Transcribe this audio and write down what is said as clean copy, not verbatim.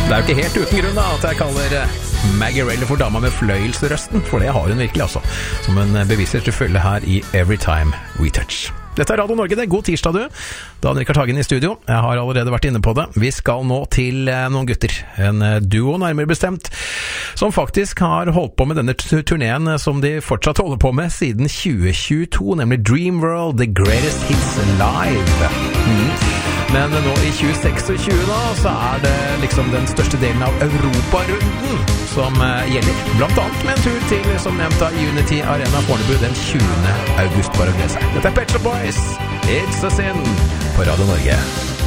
Det jo ikke helt uten grunn da at jeg kaller Maggie Rayler for dama med fløyelsrøsten, for det har hun virkelig altså, som hun beviser til følge her i Every Time We Touch. Dette Radio Norge, det god tirsdag du. Dan Rikard Hagen i studio. Jeg har allerede vært inne på det. Vi skal nå til noen gutter. En duo nærmere bestemt, som faktisk har holdt på med denne turneen som de fortsatt holder på med siden 2022, nemlig Dream World, The Greatest Hits Live. Men nå i 2026 da, så det liksom den største delen av Europarunden som gjelder. Blant annet med en tur til, som nevnt av Unity Arena Fornebu den 20. august, bare å glede seg. Dette Pet Shop Boys, It's a Sin, på Radio Norge.